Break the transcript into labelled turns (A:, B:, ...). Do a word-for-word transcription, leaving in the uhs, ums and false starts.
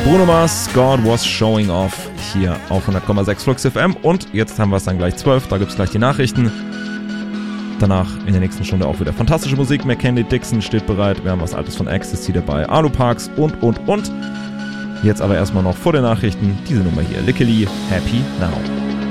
A: Bruno Mars, God Was Showing Off, hier auf hundert Komma sechs Flux F M. Und jetzt haben wir es dann gleich zwölf, da gibt es gleich die Nachrichten. Danach in der nächsten Stunde auch wieder fantastische Musik. McKinley Dixon steht bereit. Wir haben was Altes von Ecstasy dabei. Alu Parks und, und, und. Jetzt aber erstmal noch vor den Nachrichten diese Nummer hier. Lickily Happy Now.